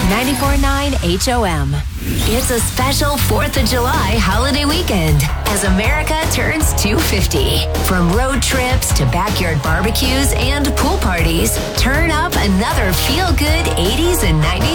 94.9 HOM. It's a special 4th of July holiday weekend as America turns 250. From road trips to backyard barbecues and pool parties, turn up another feel-good 80s and 90s